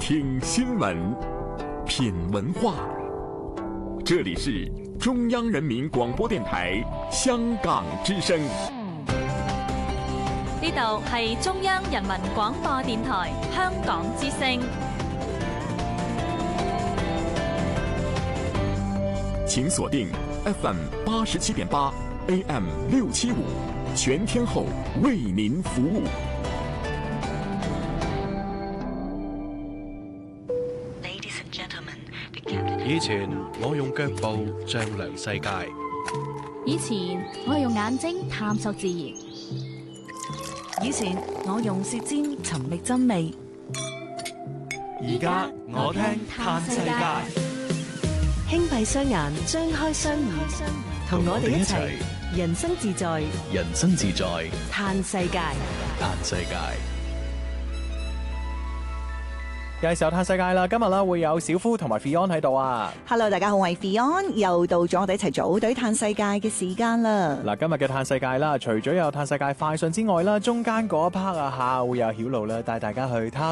听新闻，品文化。这里是中央人民广播電台香港之聲。 呢度係中央人民廣播電台香港之聲。 請鎖定 FM 87.8 AM 675，全天候為您服務。 以前我用腳步丈量世界， 以前我用眼睛探索自然， 以前我用舌尖尋覓真味， 而家我聽嘆世界。 輕閉雙眼，張開雙耳，同我哋一齊人生自在， 人生自在， 嘆世界， 嘆世界。 又係時候嘆世界啦！今日啦會有小夫同埋 Fion 喺度啊。 Hello， 大家好，我係 Fion，又到咗我哋一齊組隊嘆世界嘅時間啦。 嗱，今日嘅嘆世界啦，除咗有嘆世界快訊之外啦，中間嗰一 part 啊會有曉露啦帶大家去